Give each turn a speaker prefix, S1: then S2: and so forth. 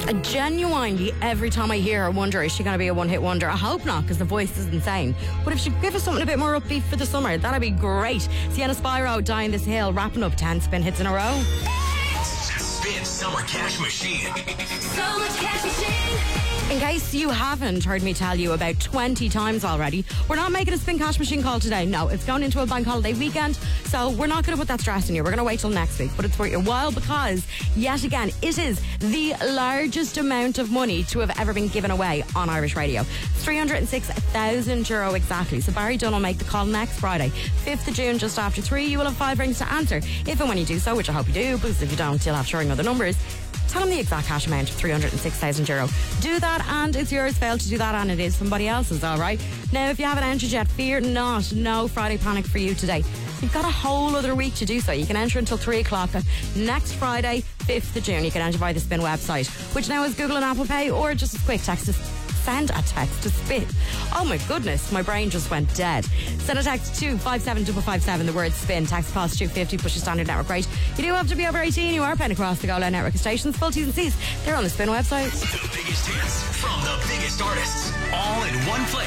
S1: Genuinely, every time I hear her, I wonder, is she going to be a one-hit wonder? I hope not, because the voice is insane. But if she could give us something a bit more upbeat for the summer, that'd be great. Sienna Spyro, Dying This Hill, wrapping up 10 spin hits in a row.
S2: Spin Summer Cash Machine.
S3: Summer Cash Machine.
S1: In case you haven't heard me tell you about 20 times already, we're not making a Spin Cash Machine call today. No, it's going into a bank holiday weekend, so we're not going to put that stress on you. We're going to wait till next week, but it's worth your while because, yet again, it is the largest amount of money to have ever been given away on Irish radio. It's €306,000 exactly. So Barry Dunn will make the call next Friday, 5th of June, just after 3. You will have 5 rings to answer. If and when you do so, which I hope you do, because if you don't, you'll have to ring other numbers. Tell them the exact cash amount of €306,000. Do that and it's yours. Fail to do that and it is somebody else's, all right? Now, if you haven't entered yet, fear not. No Friday panic for you today. You've got a whole other week to do so. You can enter until 3 o'clock next Friday, 5th of June. You can enter via the Spin website, which now is Google and Apple Pay, or just as quick, send a text to Spin. Oh my goodness, my brain just went dead. Send a text to 57557, the word Spin. Text costs $2.50, push your standard network rate. You do have to be over 18. You are paying across the Go Loud network of stations. Full T's and C's, they're on the Spin website.
S2: The biggest hits from the biggest artists, all in one place.